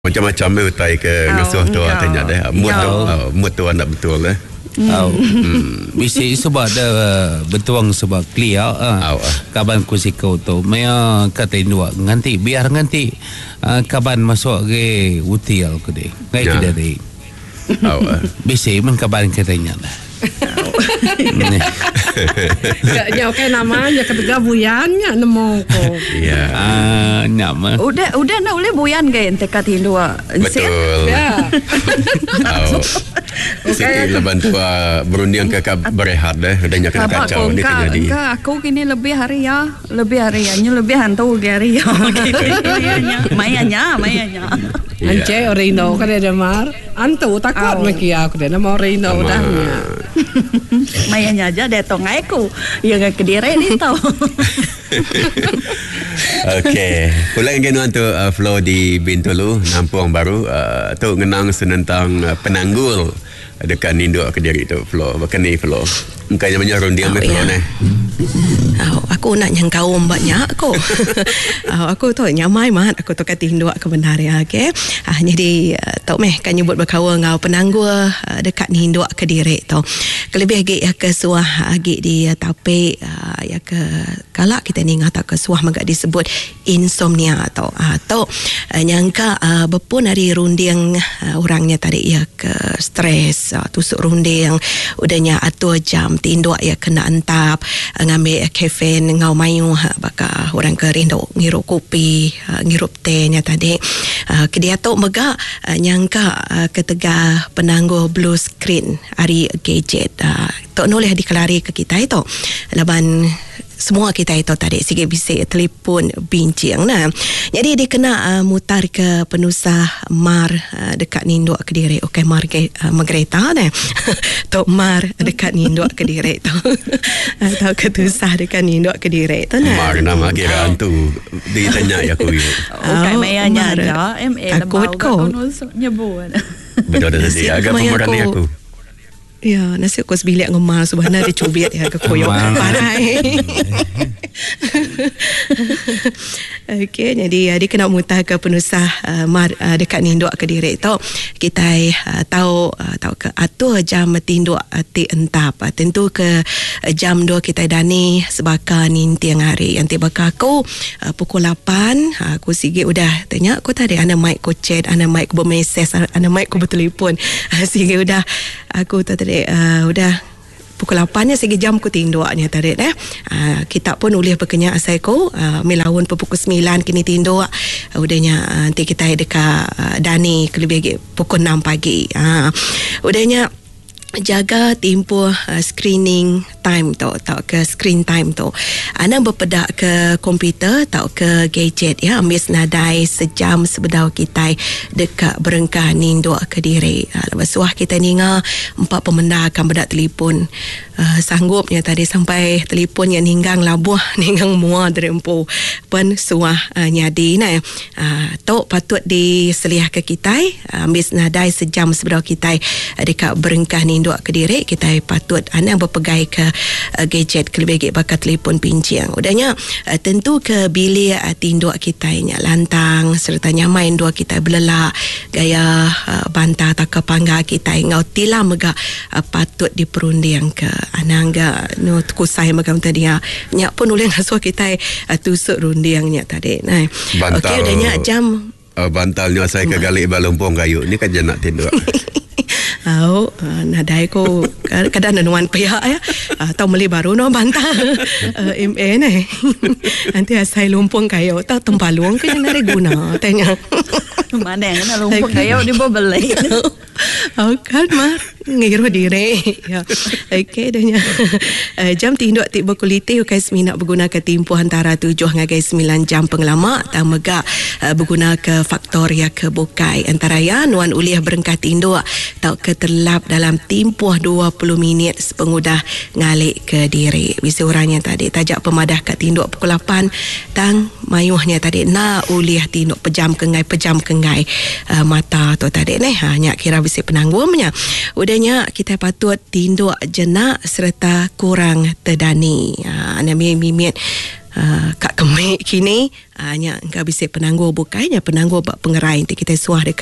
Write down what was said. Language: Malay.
Macam-macam utai ke ngasuh tu tanya dah. Mut tu anak betul lah. Bisa sebab dah betuang sebab clear kaban ku sikau tu maya kata indua nganti biar nganti kaban masuk ke utial ku deh ngai ke dari bisa men kaban katanya dah Kaya okay namanya ketiga buyannya nemu ko. Ya. Nama. Udah nak boleh buyan ke ente kat Hindu. Betul. Ya. Sikit leban tu berunding ke berehat dah. Udahnya kena kacau ni terjadi. Aku kini lebih hari ya. Lebih hantu hari ya. Mayanya. Ance Rino kan ada mar. Antu takut makia aku dah nama Rino udahnya. Mayanya aja datang aku. Ya ke Kediri ni tahu. Okey. Pulang dengan tu flow di Bintulu, Nampung Baru. Tu ngenang senentang penanggul dekat Ninduk Kediri tu flow. Bahkan ni flow. Mungkin namanya rundiang flow ni. Aku nak nyangkau banyak aku. Aku tu nyamai mat aku tu kata Hindu kebenaran okey. Jadi tok meh kan nyebut berkawan ngau penanggul dekat ni Hindu Kediri tu. Kelebih agi ke suah agi di tapi ya ke kalak kita ni ngata ke suah magak disebut insomnia atau nyangka bepun hari runding orangnya tadi ya ke stres tusuk runding udahnya atur jam tinduk ya kena antap ngambil kafein ngau mayu baka orang ke rindu ngirup kopi ngirup teh nya tadi kedia tu mega nyangka ketega penangguh blue screen hari gadget tok noleh dikelari ke kita itu laban semua kita itu tadi sikit bisik telefon bincang nah. Jadi dia kena mutar ke penusah Mar dekat Ninduk Kediri. Okey Margareta nah. Tok Mar dekat Ninduk Kediri tu. Atau ketusah dekat Ninduk Kediri tu nah. Mar nama kira tu ditanya aku. Okey mayanya aja MA takut ko nyebut. Betul dah dia agak pemerani aku. Ya, nasi kos bilik ngemal subhana dia cubit ya ke koyok parai. Okey, jadi dia kena mutah ke penusah dekat Ninduk Kediri tu. Kita tahu ke atur jam tinduk ti entap. Tentu ke jam 2 kita dani sebaka ni tiang hari. Yang tiba aku pukul 8 aku sige udah tanya aku tadi ana mic ko chat, ana mic ko bermeses, ana mic ko bertelefon. Sige udah aku tadi udah pukul 8 segi jam ku tinduknya tadi kita pun ulih berkenyak asai ko melawun pukul 9 kini tinduk udahnya nanti kita dekat Dani kelebih pukul 6 pagi udahnya jaga tempoh screening time tu atau ke screen time tu ana berpedak ke komputer atau ke gadget ya ambil senadai sejam sebedau kita dekat berengkah Ninduk Kediri lepas suah kita ninga 4 pemenda akan bedak telefon sanggupnya tadi sampai telefon yang ninggang labuh ninggang mua derempo pun suah nyadi nah tok patut diseliah ke kita ambil senadai sejam sebedau kita dekat berengkah Ninduk Kediri kita patut anak berpegai ke gadget kelebih bakat telefon pincang udahnya tentu ke bilik tinduk kita nya lantang serta nyamain dua kita belelak gaya bantah tak kepangga kita ngau tilam mega patut diperunding ke anangga no kusai magam tadi nya pun uleng aswa kita tusuk rundingnya tadi nah okey udahnya jam bantalnya saya ke galik balumpong kayu ni kan jenak tinduk. Nadai ko kadang nanuan pihak ya atau meli baru no bantah MA ni nanti asai lumpung kayo tak tempalung ke yang nari guna tanya mana yang lumpung kayo di bawah beli kan mah ngiru diri ya okey dahnya jam tinduk ti berkuliti ukai semina berguna ke tempoh antara 7 ngagai 9 jam pengelama tak megak berguna ke faktor ya ke bukai antara ya nuan uliah berengkah tinduk tau ke terlap dalam tempoh 20 minit sepengudah ngalik ke diri bisa orangnya tadi tajak pemadah kat tinduk pukul 8 tang mayuhnya tadi na uliah tinduk pejam kengai mata tu tadi ni hanya kira bisa penanggungnya udahnya kita patut tinduk jenak serta kurang terdani ana mimit Kak Kemik kini nya engkau bisa penangguh bukannya penangguh bak pengerai nanti kita suah dekat